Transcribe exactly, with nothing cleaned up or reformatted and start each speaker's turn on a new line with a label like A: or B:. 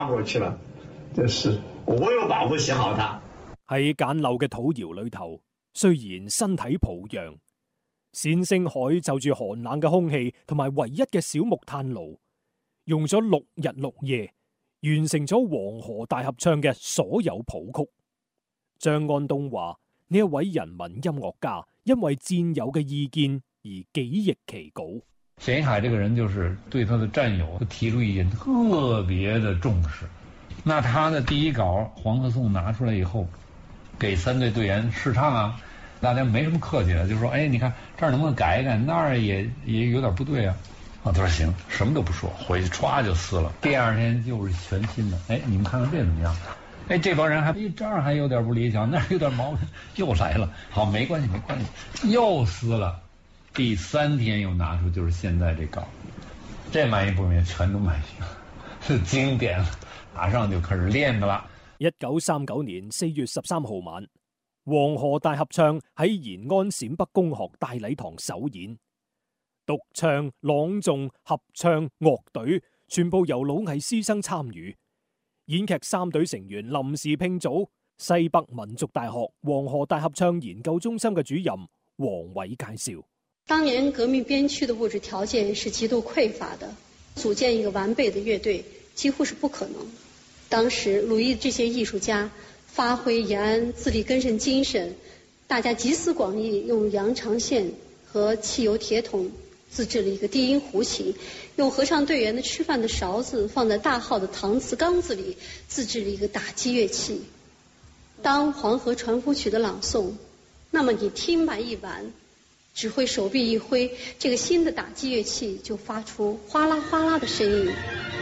A: 過去了，這是我有保護寫好它。
B: 喺簡陋嘅土窯裏頭，雖然身體抱恙，冼星海就住寒冷嘅空氣同埋唯一嘅小木炭爐，用咗六日六夜，完成咗《黃河大合唱》嘅所有譜曲。張安東話：呢一位人民音樂家因為戰友嘅意見而幾易其稿。
C: 冼星海這個人就是對他的戰友提出意見特別的重視。那他的第一稿《黃河頌》拿出來以後，給三隊隊員試唱啊，大家沒什麼客氣的，就說：哎，你看這兒能不能改一改？那兒也也有點不對啊。啊，他說行，什麼都不說，回去歘就撕了。第二天又是全新的。哎，你們看看這怎麼樣？哎，這幫人還哎這兒還有點不理想，那兒有點毛病，又來了。好，沒關係，沒關係，又撕了。第三天又拿出，就是現在這稿，這滿意不滿意？全都滿意了，是經典了，馬上就開始練的啦。
B: 一九三九年四月十三號晚，黃河大合唱喺延安陝北公學大禮堂首演，獨唱、朗誦、合唱、樂隊全部由老藝師生參與。演劇三隊成員臨時拼組，西北民族大學黃河大合唱研究中心嘅主任黃偉介紹。
D: 當年革命邊區的物質條件是極度匱乏的，組建一個完備的樂隊幾乎是不可能。當時魯豫這些藝術家發揮延安自力更生精神，大家集思廣益，用羊腸線和汽油鐵桶自製了一個低音胡琴，用合唱隊員的吃飯的勺子放在大號的搪瓷缸子裡自製了一個打擊樂器。當《黃河傳夫曲》的朗誦，那麼你聽完一晚，只會手臂一揮，這個新的打擊樂器就發出嘩啦嘩啦的聲音。